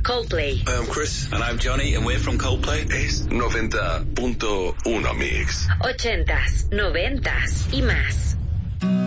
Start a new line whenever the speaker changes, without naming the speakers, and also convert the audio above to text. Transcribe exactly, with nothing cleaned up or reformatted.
Coldplay.
I'm Chris.
And I'm Johnny, and we're from Coldplay.
Es noventa punto uno Mix.
Ochentas, noventas y más.